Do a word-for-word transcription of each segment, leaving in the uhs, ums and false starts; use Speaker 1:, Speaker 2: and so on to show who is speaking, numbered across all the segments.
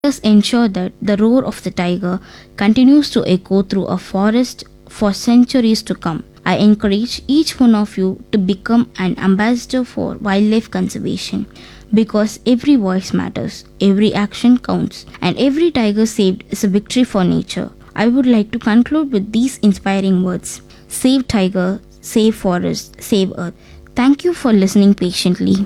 Speaker 1: Us ensure that the roar of the tiger continues to echo through a forest for centuries to come. I encourage each one of you to become an ambassador for wildlife conservation because every voice matters, every action counts, and every tiger saved is a victory for nature. I would like to conclude with these inspiring words: save tiger, save forest, save earth. Thank you for listening patiently.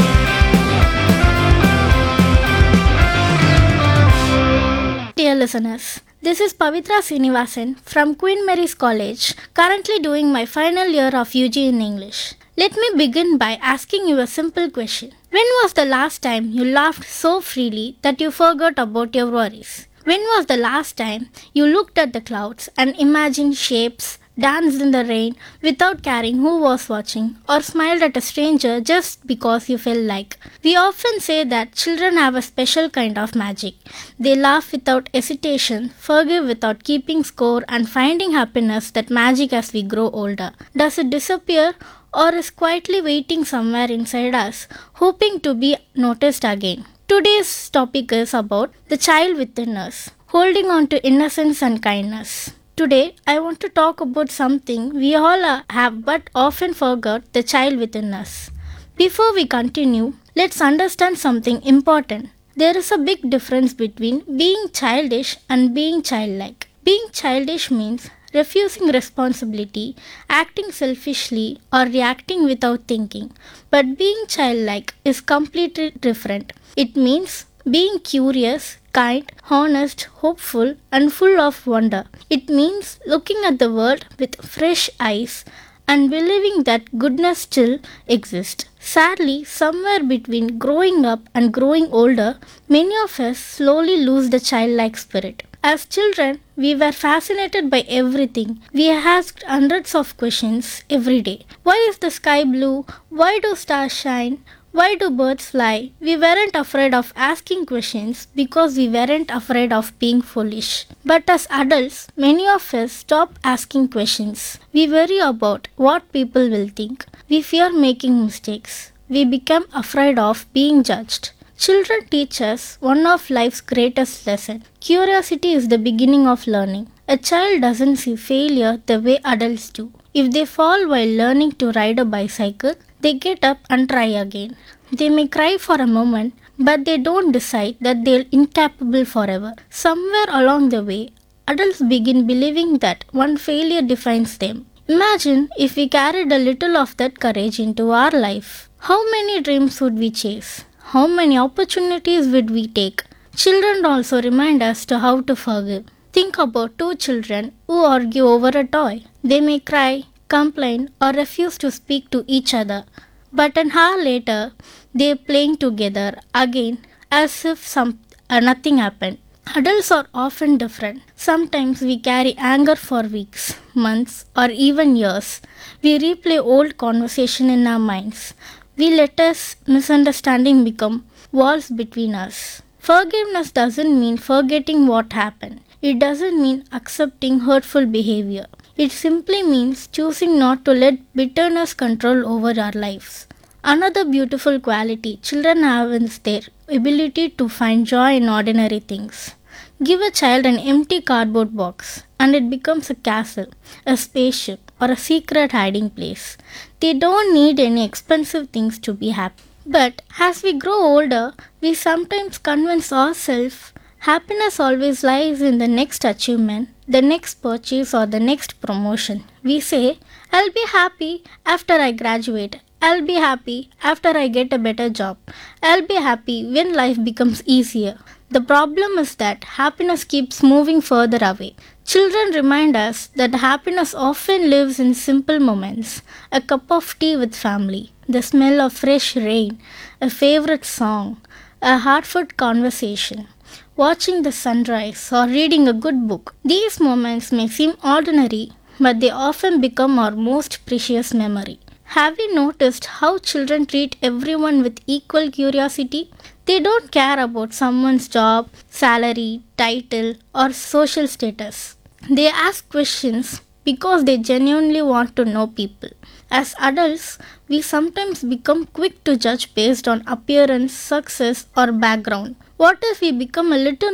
Speaker 2: Dear listeners, this is Pavitra Srinivasan from Queen Mary's College, currently doing my final year of U G in English. Let me begin by asking you a simple question. When was the last time you laughed so freely that you forgot about your worries? When was the last time you looked at the clouds and imagined shapes, danced in the rain without caring who was watching, or smiled at a stranger just because you felt like? We often say that children have a special kind of magic. They laugh without hesitation, forgive without keeping score, and finding happiness that magic as we grow older. Does it disappear or is quietly waiting somewhere inside us, hoping to be noticed again? Today's topic is about the child within us, holding on to innocence and kindness. Today, I want to talk about something we all are- have but often forgot: the child within us. Before we continue, let's understand something important. There is a big difference between being childish and being childlike. Being childish means refusing responsibility, acting selfishly, or reacting without thinking. But being childlike is completely different. It means being curious, kind, honest, hopeful, and full of wonder. It means looking at the world with fresh eyes and believing that goodness still exists. Sadly, somewhere between growing up and growing older, many of us slowly lose the childlike spirit. As children, we were fascinated by everything. We asked hundreds of questions every day. Why is the sky blue? Why do stars shine? Why do birds fly? We weren't afraid of asking questions because we weren't afraid of being foolish. But as adults, many of us stop asking questions. We worry about what people will think. We fear making mistakes. We become afraid of being judged. Children teach us one of life's greatest lessons. Curiosity is the beginning of learning. A child doesn't see failure the way adults do. If they fall while learning to ride a bicycle, they get up and try again. They may cry for a moment, but they don't decide that they're incapable forever. Somewhere along the way, adults begin believing that one failure defines them. Imagine if we carried a little of that courage into our life. How many dreams would we chase? How many opportunities would we take? Children also remind us to how to forgive. Think about two children who argue over a toy. They may cry, complain, or refuse to speak to each other. But an hour later, they are playing together again as if some, uh, nothing happened. Adults are often different. Sometimes we carry anger for weeks, months, or even years. We replay old conversation in our minds. We let us misunderstanding become walls between us. Forgiveness doesn't mean forgetting what happened. It doesn't mean accepting hurtful behavior. It simply means choosing not to let bitterness control over our lives. Another beautiful quality children have is their ability to find joy in ordinary things. Give a child an empty cardboard box and it becomes a castle, a spaceship, or a secret hiding place. They don't need any expensive things to be happy. But as we grow older, we sometimes convince ourselves happiness always lies in the next achievement, the next purchase, or the next promotion. We say, I'll be happy after I graduate. I'll be happy after I get a better job. I'll be happy when life becomes easier. The problem is that happiness keeps moving further away. Children remind us that happiness often lives in simple moments: a cup of tea with family, the smell of fresh rain, a favorite song, a heartfelt conversation, watching the sunrise, or reading a good book. These moments may seem ordinary, but they often become our most precious memory. Have you noticed how children treat everyone with equal curiosity? They don't care about someone's job, salary, title, or social status. They ask questions because they genuinely want to know people. As adults, we sometimes become quick to judge based on appearance, success, or background. What if we become a little